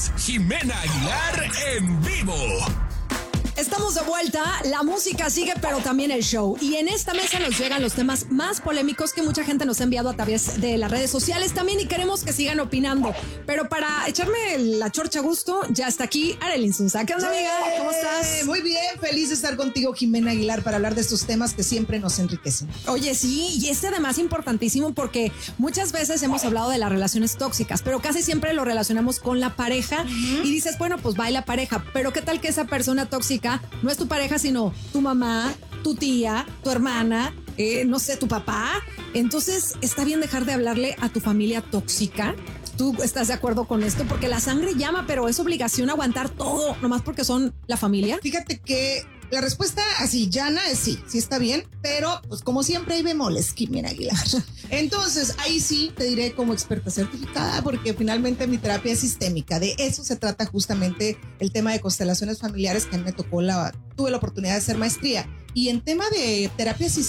es Jimena Aguilar en vivo. Estamos de vuelta, la música sigue, pero también el show. Y en esta mesa nos llegan los temas más polémicos que mucha gente nos ha enviado a través de las redes sociales también y queremos que sigan opinando. Pero para echarme la chorcha a gusto, ya está aquí Arely Insunza. ¿Qué onda, amiga? ¿Cómo estás? Muy bien, feliz de estar contigo, Jimena Aguilar, para hablar de estos temas que siempre nos enriquecen. Oye, sí, y además importantísimo porque muchas veces hemos hablado de las relaciones tóxicas, pero casi siempre lo relacionamos con la pareja y dices, bueno, pues va y la pareja, pero ¿qué tal que esa persona tóxica no es tu pareja, sino tu mamá, tu tía, tu hermana, no sé, tu papá? Entonces, ¿está bien dejar de hablarle a tu familia tóxica? ¿Tú estás de acuerdo con esto? Porque la sangre llama, pero es obligación aguantar todo, nomás porque son la familia. Fíjate que la respuesta así llana es sí está bien, pero pues como siempre hay bemoles, Jimena Aguilar. Entonces ahí sí te diré como experta certificada, porque finalmente mi terapia es sistémica. De eso se trata justamente el tema de constelaciones familiares, que a mí me tocó tuve la oportunidad de hacer maestría. Y en tema de terapia sistémica,